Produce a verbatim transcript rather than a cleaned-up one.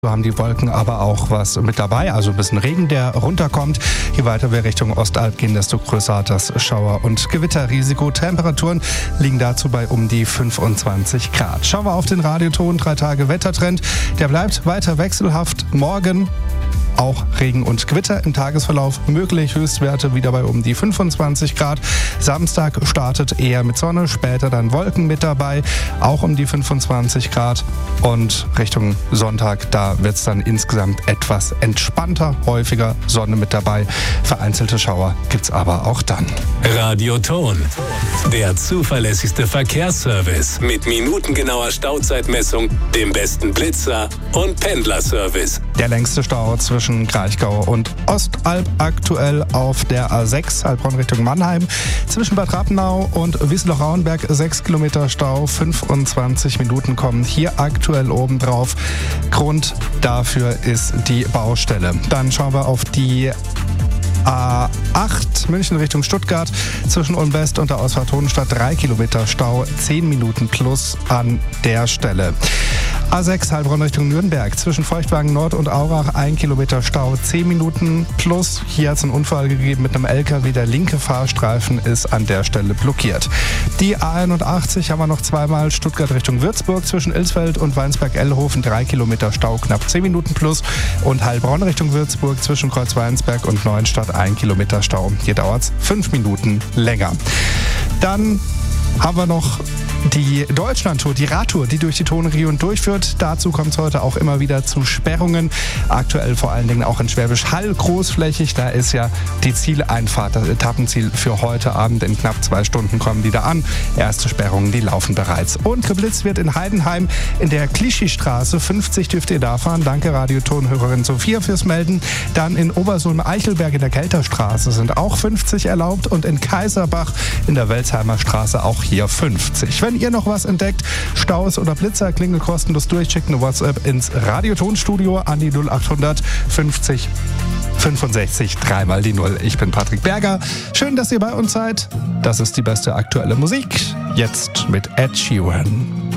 So haben die Wolken aber auch was mit dabei, also ein bisschen Regen, der runterkommt. Je weiter wir Richtung Ostalb gehen, desto größer hat das Schauer- und Gewitterrisiko. Temperaturen liegen dazu bei um die fünfundzwanzig Grad. Schauen wir auf den Radioton, drei Tage Wettertrend. Der bleibt weiter wechselhaft. Morgen auch Regen und Gewitter im Tagesverlauf möglich. Höchstwerte wieder bei um die fünfundzwanzig Grad. Samstag startet eher mit Sonne, später dann Wolken mit dabei, auch um die fünfundzwanzig Grad. Und Richtung Sonntag, da wird es dann insgesamt etwas entspannter, häufiger Sonne mit dabei. Vereinzelte Schauer gibt es aber auch dann. Radioton, der zuverlässigste Verkehrsservice mit minutengenauer Stauzeitmessung, dem besten Blitzer und Pendlerservice. Der längste Stau zwischen Kraichgau und Ostalb aktuell auf der A sechs, Heilbronn Richtung Mannheim. Zwischen Bad Rappenau und Wiesloch-Rauenberg sechs Kilometer Stau, fünfundzwanzig Minuten kommen hier aktuell obendrauf. Grund dafür ist die Baustelle. Dann schauen wir auf die A acht, München Richtung Stuttgart, zwischen Ulm West und der Ausfahrt Hohenstadt drei Kilometer Stau, zehn Minuten plus an der Stelle. A sechs, Heilbronn Richtung Nürnberg, zwischen Feuchtwagen Nord und Aurach ein Kilometer Stau, zehn Minuten plus. Hier hat es einen Unfall gegeben mit einem L K W, der linke Fahrstreifen ist an der Stelle blockiert. Die A einundachtzig haben wir noch zweimal, Stuttgart Richtung Würzburg, zwischen Ilsfeld und Weinsberg-Ellhofen drei Kilometer Stau, knapp zehn Minuten plus. Und Heilbronn Richtung Würzburg, zwischen Kreuzweinsberg und Neuenstadt ein Kilometer Stau. Hier dauert es fünf Minuten länger. Dann haben wir noch die Deutschlandtour, die Radtour, die durch die Tonregion durchführt. Dazu kommt es heute auch immer wieder zu Sperrungen. Aktuell vor allen Dingen auch in Schwäbisch Hall großflächig. Da ist ja die Zieleinfahrt, das Etappenziel für heute Abend. In knapp zwei Stunden kommen die da an. Erste Sperrungen, die laufen bereits. Und geblitzt wird in Heidenheim in der Clichy-Straße. fünfzig dürft ihr da fahren. Danke Radiotonhörerin Sophia fürs Melden. Dann in Obersulm-Eichelberg in der Kelterstraße sind auch fünfzig erlaubt. Und in Kaiserbach in der Welsheimer Straße auch hier fünfzig. Wenn ihr noch was entdeckt, Staus oder Blitzer, klingel kostenlos durch, schickt eine WhatsApp ins Radiotonstudio an die null achthundert fünfzig fünfundsechzig, dreimal die Null. Ich bin Patrick Berger. Schön, dass ihr bei uns seid. Das ist die beste aktuelle Musik. Jetzt mit Ed Sheeran.